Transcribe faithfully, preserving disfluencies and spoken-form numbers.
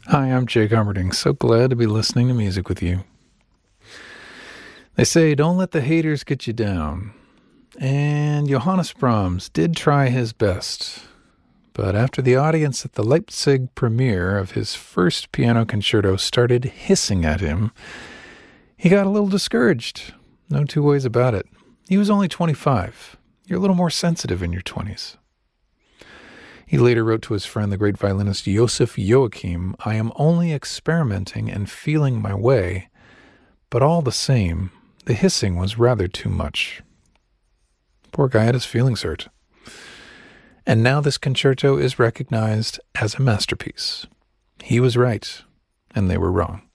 Hi, I'm Jake Humberding. So glad to be listening to music with you. They say, don't let the haters get you down. And Johannes Brahms did try his best. But after the audience at the Leipzig premiere of his first piano concerto started hissing at him, he got a little discouraged. No two ways about it. He was only twenty-five. You're a little more sensitive in your twenties. He later wrote to his friend, the great violinist Joseph Joachim, I am only experimenting and feeling my way, but all the same, the hissing was rather too much. Poor guy had his feelings hurt. And now this concerto is recognized as a masterpiece. He was right, and they were wrong.